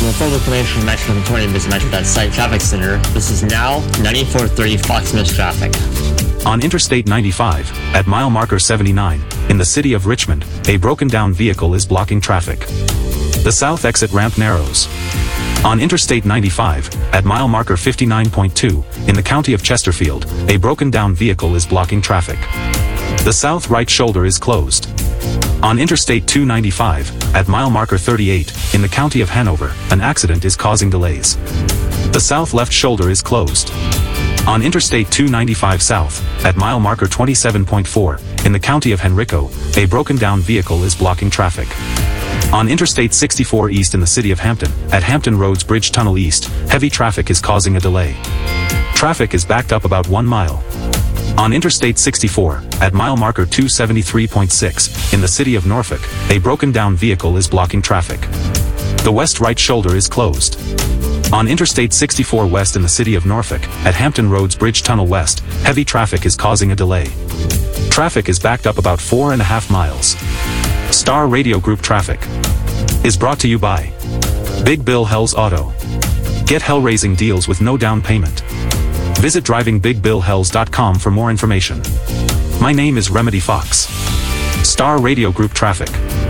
For full information on Metro 20, visit Metro.site Traffic Center. This is now 9430 Fox Mills traffic. On Interstate 95, at mile marker 79, in the city of Richmond, a broken-down vehicle is blocking traffic. The south exit ramp narrows. On Interstate 95, at mile marker 59.2, in the county of Chesterfield, a broken-down vehicle is blocking traffic. The south right shoulder is closed. On Interstate 295, at mile marker 38, in the county of Hanover, an accident is causing delays. The south left shoulder is closed. On Interstate 295 South, at mile marker 27.4, in the county of Henrico, a broken-down vehicle is blocking traffic. On Interstate 64 East in the city of Hampton, at Hampton Roads Bridge Tunnel East, heavy traffic is causing a delay. Traffic is backed up about 1 mile. On Interstate 64, at mile marker 273.6, in the city of Norfolk, a broken-down vehicle is blocking traffic. The west right shoulder is closed. On Interstate 64 West in the city of Norfolk, at Hampton Roads Bridge Tunnel West, heavy traffic is causing a delay. Traffic is backed up about 4.5 miles. Star Radio Group Traffic is brought to you by Big Bill Hells Auto. Get hell-raising deals with no down payment. Visit drivingbigbillhells.com for more information. My name is Remedy Fox. Star Radio Group Traffic.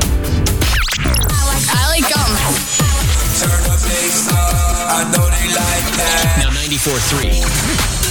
I like gum. Turn the bass up, I know they like that. Now 94.3.